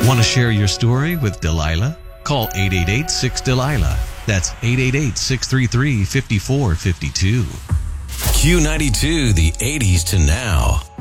Want to share your story with Delilah? Call 888-6-DELILAH. That's 888-633-5452. Q92, the 80s to now.